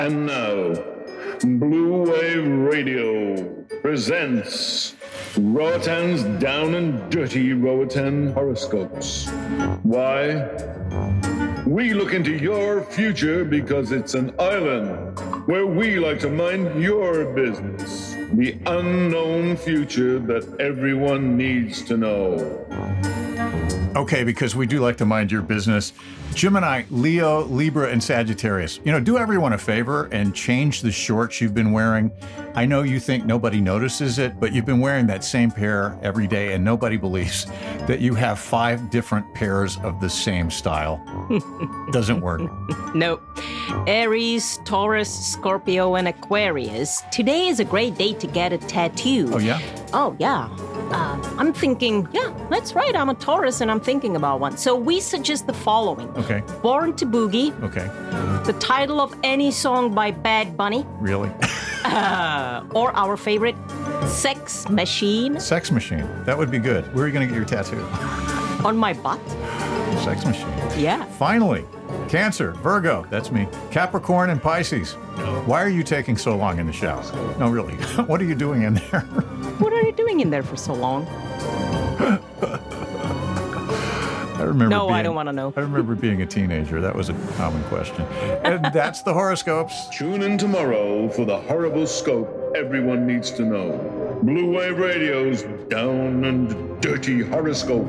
And now, Blue Wave Radio presents Roatan's Down and Dirty Roatan Horoscopes. Why? We look into your future because it's an island where we like to mind your business. The unknown future that everyone needs to know. Okay, because we do like to mind your business. Gemini, Leo, Libra, and Sagittarius. Do everyone a favor and change the shorts you've been wearing. I know you think nobody notices it, but you've been wearing that same pair every day and nobody believes that you have 5 different pairs of the same style. Doesn't work. Nope. Aries, Taurus, Scorpio, and Aquarius. Today is a great day to get a tattoo. Oh, yeah? Oh, yeah. I'm thinking, that's right. I'm a Taurus and I'm thinking about one. So we suggest the following. Okay. Born to Boogie. Okay. The title of any song by Bad Bunny. Really? Or our favorite, Sex Machine. Sex Machine. That would be good. Where are you going to get your tattoo? On my butt. Sex Machine. Yeah. Finally. Cancer, Virgo, that's me. Capricorn and Pisces. Why are you taking so long in the shower? No, really. What are you doing in there? What are you doing in there for so long? I don't want to know. I remember being a teenager. That was a common question. And that's the horoscopes. Tune in tomorrow for the horrible scope everyone needs to know. Blue Wave Radio's Down and Dirty Horoscope.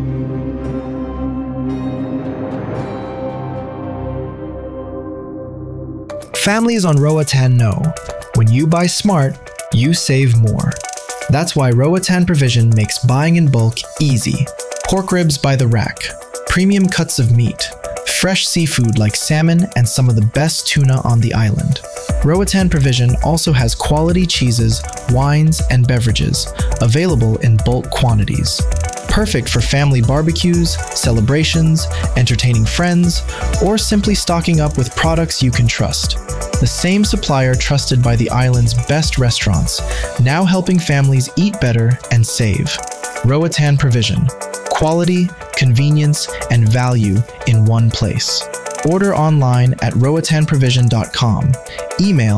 Families on Roatan know, when you buy smart, you save more. That's why Roatan Provision makes buying in bulk easy. Pork ribs by the rack, premium cuts of meat, fresh seafood like salmon and some of the best tuna on the island. Roatan Provision also has quality cheeses, wines, and beverages available in bulk quantities. Perfect for family barbecues, celebrations, entertaining friends, or simply stocking up with products you can trust. The same supplier trusted by the island's best restaurants, now helping families eat better and save. Roatan Provision. Quality, convenience, and value in one place. Order online at roatanprovision.com. Email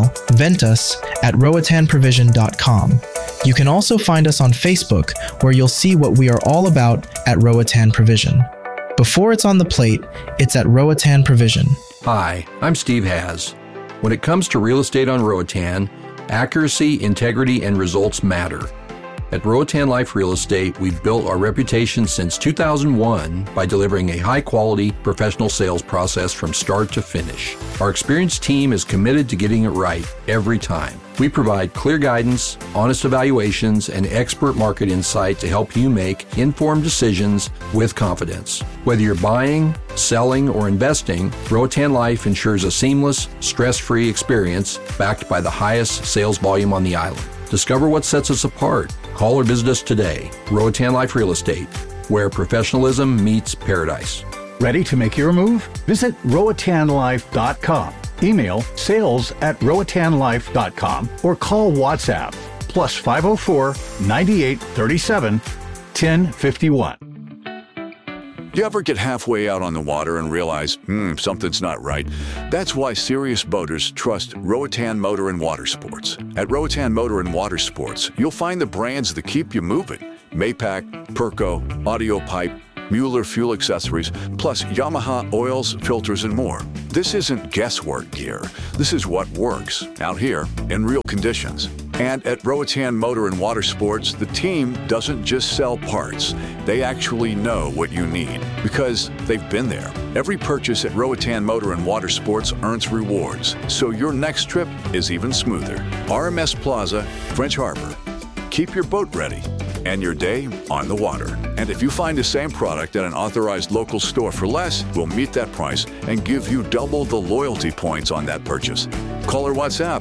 ventus@roatanprovision.com. You can also find us on Facebook, where you'll see what we are all about at Roatan Provision. Before it's on the plate, it's at Roatan Provision. Hi, I'm Steve Haz. When it comes to real estate on Roatan, accuracy, integrity, and results matter. At Roatan Life Real Estate, we've built our reputation since 2001 by delivering a high-quality professional sales process from start to finish. Our experienced team is committed to getting it right every time. We provide clear guidance, honest evaluations, and expert market insight to help you make informed decisions with confidence. Whether you're buying, selling, or investing, Roatan Life ensures a seamless, stress-free experience backed by the highest sales volume on the island. Discover what sets us apart. Call or visit us today. Roatan Life Real Estate, where professionalism meets paradise. Ready to make your move? Visit roatanlife.com. Email sales@roatanlife.com or call WhatsApp +504 98 37 1051. Do you ever get halfway out on the water and realize, something's not right? That's why serious boaters trust Roatan Motor and Water Sports. At Roatan Motor and Water Sports, you'll find the brands that keep you moving. Maypac, Perco, Audio Pipe, Mueller Fuel Accessories, plus Yamaha oils, filters, and more. This isn't guesswork gear. This is what works out here in real conditions. And at Roatan Motor and Water Sports, the team doesn't just sell parts. They actually know what you need because they've been there. Every purchase at Roatan Motor and Water Sports earns rewards, so your next trip is even smoother. RMS Plaza, French Harbor. Keep your boat ready and your day on the water. And if you find the same product at an authorized local store for less, we'll meet that price and give you double the loyalty points on that purchase. Call or WhatsApp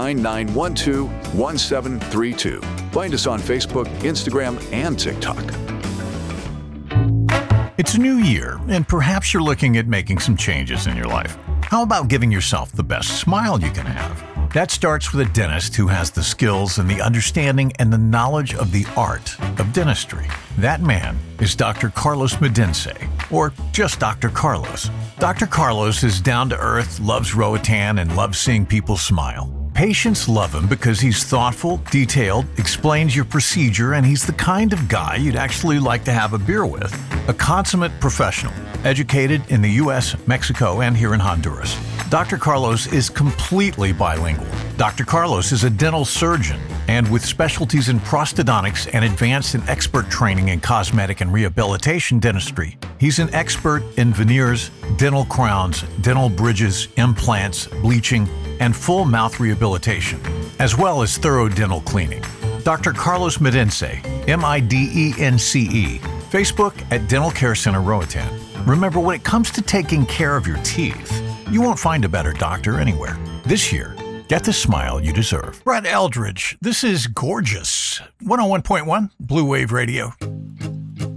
9912-1732. Find us on Facebook, Instagram, and TikTok. It's a new year, and perhaps you're looking at making some changes in your life. How about giving yourself the best smile you can have? That starts with a dentist who has the skills and the understanding and the knowledge of the art of dentistry. That man is Dr. Carlos Medince, or just Dr. Carlos. Dr. Carlos is down to earth, loves Roatan, and loves seeing people smile. Patients love him because he's thoughtful, detailed, explains your procedure, and he's the kind of guy you'd actually like to have a beer with. A consummate professional, educated in the U.S., Mexico, and here in Honduras. Dr. Carlos is completely bilingual. Dr. Carlos is a dental surgeon, and with specialties in prosthodontics and advanced and expert training in cosmetic and rehabilitation dentistry. He's an expert in veneers, dental crowns, dental bridges, implants, bleaching, and full mouth rehabilitation, as well as thorough dental cleaning. Dr. Carlos Medince, Midence, Facebook at Dental Care Center Roatan. Remember, when it comes to taking care of your teeth, you won't find a better doctor anywhere. This year, get the smile you deserve. Brett Eldridge, this is Gorgeous. 101.1 Blue Wave Radio.